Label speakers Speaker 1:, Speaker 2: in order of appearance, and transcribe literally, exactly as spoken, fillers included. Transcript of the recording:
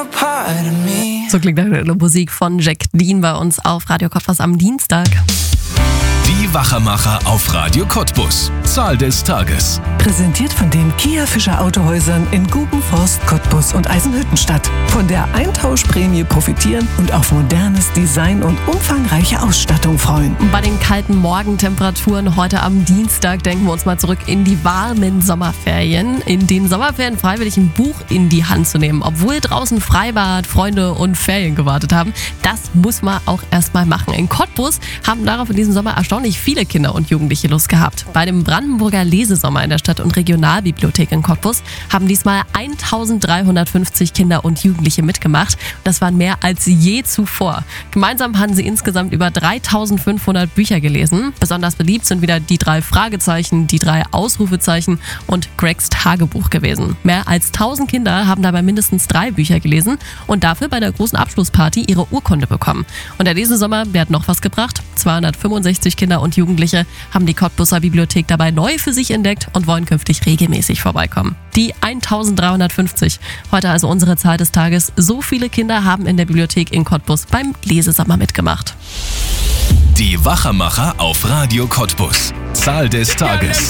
Speaker 1: So klingt die Musik von Jack Dean bei uns auf Radio Cottbus am Dienstag.
Speaker 2: Die Wachermacher auf Radio Cottbus. Zahl des Tages.
Speaker 3: Präsentiert von den Kia Fischer Autohäusern in Gubenforst, Cottbus und Eisenhüttenstadt. Von der Eintauschprämie profitieren und auf modernes Design und umfangreiche Ausstattung freuen.
Speaker 1: Bei den kalten Morgentemperaturen heute am Dienstag denken wir uns mal zurück in die warmen Sommerferien. In den Sommerferien freiwillig ein Buch in die Hand zu nehmen, obwohl draußen Freibad, Freunde und Ferien gewartet haben. Das muss man auch erstmal machen. In Cottbus haben darauf in diesem Sommer erstaunlich viele Kinder und Jugendliche Lust gehabt. Bei dem Brandenburger Lesesommer in der Stadt- und Regionalbibliothek in Cottbus haben diesmal eintausenddreihundertfünfzig Kinder und Jugendliche mitgemacht. Das waren mehr als je zuvor. Gemeinsam haben sie insgesamt über dreitausendfünfhundert Bücher gelesen. Besonders beliebt sind wieder die drei Fragezeichen, die drei Ausrufezeichen und Gregs Tagebuch gewesen. Mehr als tausend Kinder haben dabei mindestens drei Bücher gelesen und dafür bei der großen Abschlussparty ihre Urkunde bekommen. Und der Lesesommer, der hat noch was gebracht. zweihundertfünfundsechzig Kinder und Jugendliche haben die Cottbuser Bibliothek dabei neu für sich entdeckt und wollen künftig regelmäßig vorbeikommen. Die eintausenddreihundertfünfzig. Heute also unsere Zahl des Tages. So viele Kinder haben in der Bibliothek in Cottbus beim Lesesommer mitgemacht.
Speaker 2: Die Wachermacher auf Radio Cottbus. Zahl des Tages.